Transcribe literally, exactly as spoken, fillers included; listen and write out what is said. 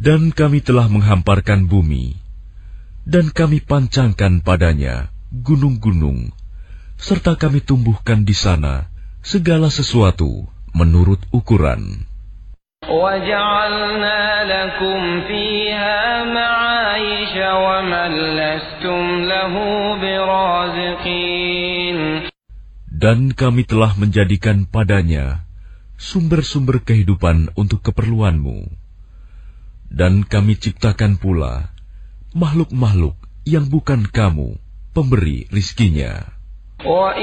Dan kami telah menghamparkan bumi, dan kami pancangkan padanya gunung-gunung, serta kami tumbuhkan di sana segala sesuatu menurut ukuran. وَجَعَلْنَا لَكُمْ فِيهَا مَعَايِشَ وَمَن لَّسْتُمْ لَهُ بِرَازِقِينَ. Dan kami telah menjadikan padanya sumber-sumber kehidupan untuk keperluanmu. Dan kami ciptakan pula makhluk-makhluk yang bukan kamu pemberi rizkinya.